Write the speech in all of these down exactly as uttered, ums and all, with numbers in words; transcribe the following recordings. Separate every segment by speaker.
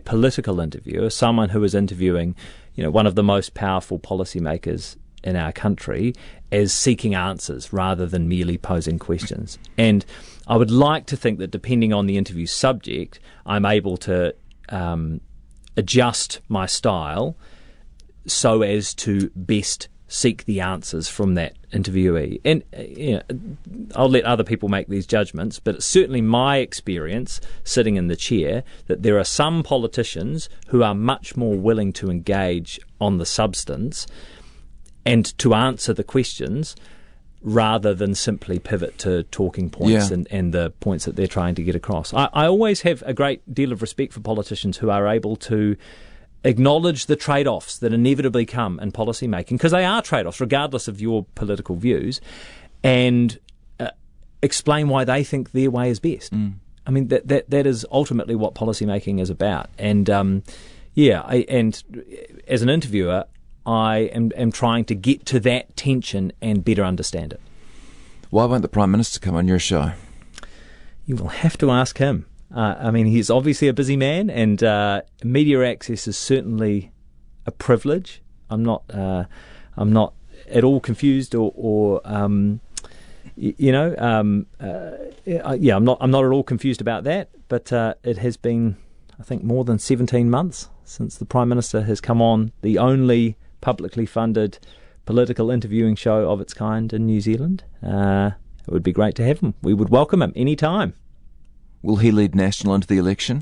Speaker 1: political interviewer, someone who is interviewing, you know, one of the most powerful policymakers in our country, as seeking answers rather than merely posing questions. And I would like to think that depending on the interview subject, I'm able to um, adjust my style so as to best seek the answers from that interviewee. And uh, you know, I'll let other people make these judgments, but it's certainly my experience sitting in the chair that there are some politicians who are much more willing to engage on the substance and to answer the questions rather than simply pivot to talking points
Speaker 2: yeah.
Speaker 1: and, and the points that they're trying to get across. I, I always have a great deal of respect for politicians who are able to acknowledge the trade-offs that inevitably come in policy making, because they are trade-offs regardless of your political views, and uh, explain why they think their way is best.
Speaker 2: Mm.
Speaker 1: I mean, that, that that is ultimately what policy making is about. And um, yeah, I, and as an interviewer, I am, am trying to get to that tension and better understand it.
Speaker 2: Why won't the Prime Minister come on your show?
Speaker 1: You will have to ask him. Uh, I mean, he's obviously a busy man, and uh, media access is certainly a privilege. I'm not, uh, I'm not at all confused, or, or um, y- you know, um, uh, yeah, I'm not, I'm not at all confused about that. But uh, it has been, I think, more than seventeen months since the Prime Minister has come on the only publicly funded political interviewing show of its kind in New Zealand. Uh, it would be great to have him. We would welcome him any time.
Speaker 2: Will he lead National into the election?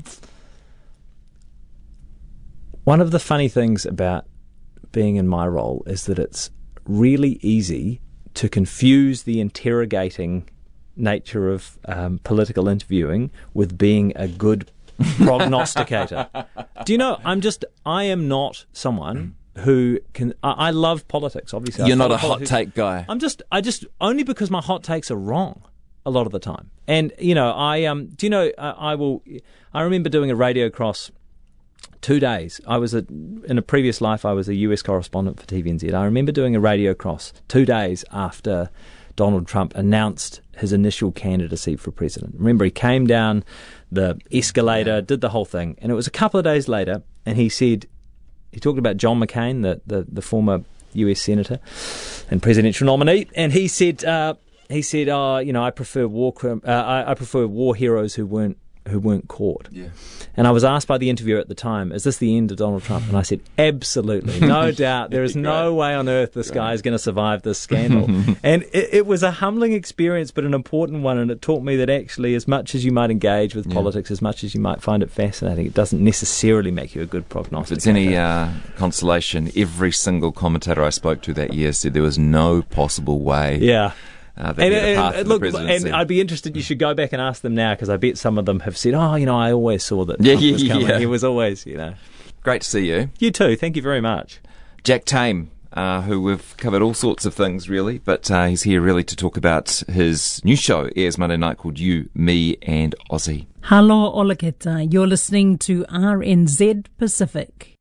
Speaker 1: One of the funny things about being in my role is that it's really easy to confuse the interrogating nature of um, political interviewing with being a good prognosticator. Do you know, I'm just, I am not someone who can, I, I love politics, obviously.
Speaker 2: You're
Speaker 1: I
Speaker 2: not a hot
Speaker 1: politics.
Speaker 2: take guy.
Speaker 1: I'm just, I just, only because my hot takes are wrong a lot of the time. And, you know, I, um, do you know, uh, I will, I remember doing a radio cross two days. I was, a, in a previous life, I was a U S correspondent for T V N Z. I remember doing a radio cross two days after Donald Trump announced his initial candidacy for president. Remember, he came down the escalator, did the whole thing, and it was a couple of days later, and he said, he talked about John McCain, the, the, the former U S senator and presidential nominee, and he said, uh, he said, oh, you know, I prefer war, uh, I, I prefer war heroes who weren't who weren't caught.
Speaker 2: Yeah.
Speaker 1: And I was asked by the interviewer at the time, is this the end of Donald Trump? And I said, absolutely, no doubt. There is no way on earth this guy is going to survive this scandal. And it, it was a humbling experience, but an important one, and it taught me that actually, as much as you might engage with
Speaker 2: yeah.
Speaker 1: politics, as much as you might find it fascinating, it doesn't necessarily make you a good prognosticator.
Speaker 2: If it's any uh, consolation, every single commentator I spoke to that year said there was no possible way
Speaker 1: yeah.
Speaker 2: Uh, and,
Speaker 1: and, and look, and I'd be interested. You should go back and ask them now, because I bet some of them have said, "Oh, you know, I always saw that
Speaker 2: yeah,
Speaker 1: Trump
Speaker 2: yeah,
Speaker 1: was coming.
Speaker 2: Yeah.
Speaker 1: He was always, you know."
Speaker 2: Great to see you.
Speaker 1: You too. Thank you very much,
Speaker 2: Jack Tame, uh, who we've covered all sorts of things really, but uh, he's here really to talk about his new show airs Monday night called You, Me, and Aussie.
Speaker 3: Hello, Olaketa. You're listening to R N Z Pacific.